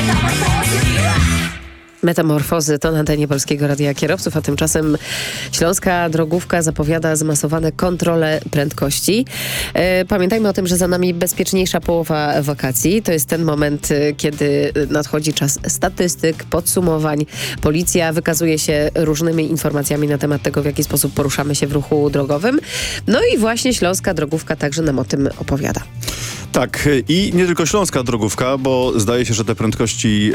Metamorfozy to na antenie Polskiego Radia Kierowców, a tymczasem Śląska Drogówka zapowiada zmasowane kontrole prędkości. Pamiętajmy o tym, że za nami bezpieczniejsza połowa wakacji. To jest ten moment, kiedy nadchodzi czas statystyk, podsumowań. Policja wykazuje się różnymi informacjami na temat tego, w jaki sposób poruszamy się w ruchu drogowym. No i właśnie Śląska Drogówka także nam o tym opowiada. Tak, i nie tylko Śląska Drogówka, bo zdaje się, że te prędkości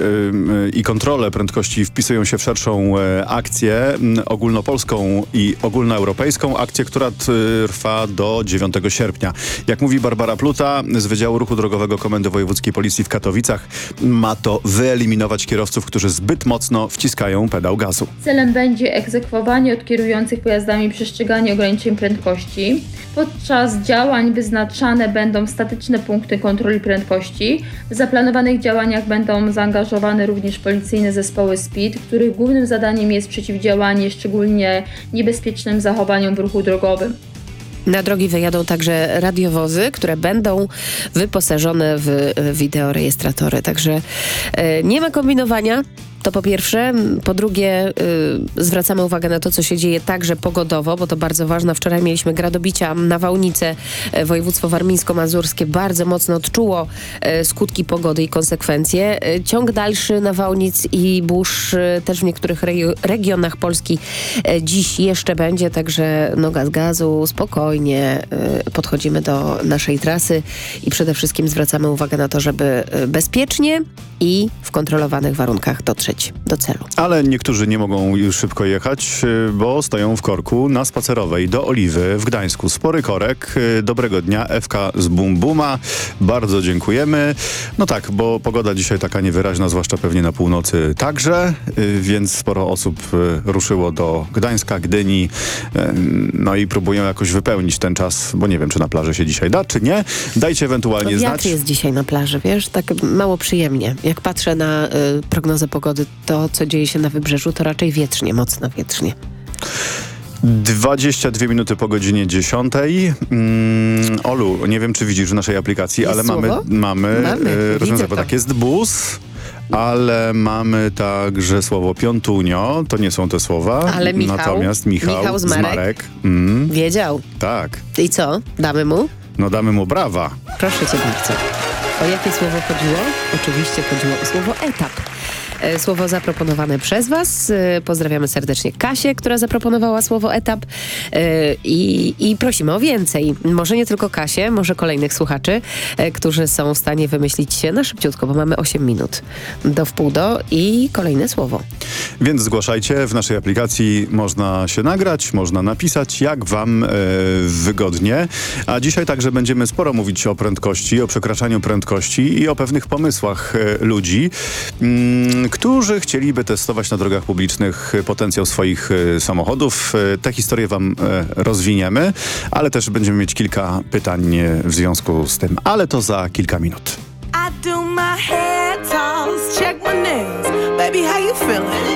i kontrole prędkości wpisują się w szerszą akcję ogólnopolską i ogólnoeuropejską, akcję, która trwa do 9 sierpnia. Jak mówi Barbara Pluta z Wydziału Ruchu Drogowego Komendy Wojewódzkiej Policji w Katowicach, ma to wyeliminować kierowców, którzy zbyt mocno wciskają pedał gazu. Celem będzie egzekwowanie od kierujących pojazdami przestrzegania ograniczeń prędkości. Podczas działań wyznaczane będą statyczne punkty kontroli prędkości. W zaplanowanych działaniach będą zaangażowane również policyjne zespoły SPID, których głównym zadaniem jest przeciwdziałanie szczególnie niebezpiecznym zachowaniom w ruchu drogowym. Na drogi wyjadą także radiowozy, które będą wyposażone w wideorejestratory. Także nie ma kombinowania. To po pierwsze. Po drugie, zwracamy uwagę na to, co się dzieje także pogodowo, bo to bardzo ważne. Wczoraj mieliśmy gradobicia, nawałnice. Województwo warmińsko-mazurskie bardzo mocno odczuło skutki pogody i konsekwencje. Ciąg dalszy nawałnic i burz też w niektórych regionach Polski dziś jeszcze będzie, także noga z gazu, spokojnie podchodzimy do naszej trasy i przede wszystkim zwracamy uwagę na to, żeby bezpiecznie i w kontrolowanych warunkach dotrzeć do celu. Ale niektórzy nie mogą już szybko jechać, bo stoją w korku na Spacerowej do Oliwy w Gdańsku. Spory korek. Dobrego dnia. Ewka z Bum Buma. Bardzo dziękujemy. No tak, bo pogoda dzisiaj taka niewyraźna, zwłaszcza pewnie na północy także, więc sporo osób ruszyło do Gdańska, Gdyni, no i próbują jakoś wypełnić ten czas, bo nie wiem, czy na plaży się dzisiaj da, czy nie. Dajcie ewentualnie znać. Wiatr jest dzisiaj na plaży, wiesz, tak mało przyjemnie. Jak patrzę na prognozę pogody, to co dzieje się na wybrzeżu, to raczej wietrznie, mocno wietrznie. 22 minuty po godzinie 10. Olu, nie wiem, czy widzisz w naszej aplikacji, jest ale słowo? mamy rozwiązanie, bo to. tak jest bus, ale mamy także słowo piątunio, to nie są te słowa. Ale Michał, natomiast Michał z Marek. Wiedział. Tak. I co? Damy mu? No damy mu brawa. Proszę cię bardzo. O jakie słowo chodziło? Oczywiście chodziło o słowo etap. Słowo zaproponowane przez was. Pozdrawiamy serdecznie Kasię, która zaproponowała słowo etap i prosimy o więcej. Może nie tylko Kasię, może kolejnych słuchaczy, którzy są w stanie wymyślić się na szybciutko, bo mamy 8 minut do wpół do i kolejne słowo. Więc zgłaszajcie. W naszej aplikacji można się nagrać, można napisać, jak wam wygodnie. A dzisiaj także będziemy sporo mówić o prędkości, o przekraczaniu prędkości i o pewnych pomysłach ludzi, którzy chcieliby testować na drogach publicznych potencjał swoich samochodów. Te historie wam rozwiniemy, ale też będziemy mieć kilka pytań w związku z tym, ale to za kilka minut. I do my hair toss, check my nails. Baby, how you feeling?